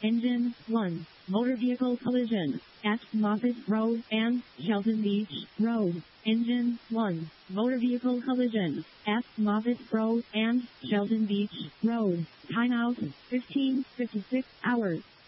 Engine 1. Motor vehicle collision at Moffett Road and Shelton Beach Road. Engine 1. Motor vehicle collision at Moffett Road and Shelton Beach Road. Time out 15:56 hours.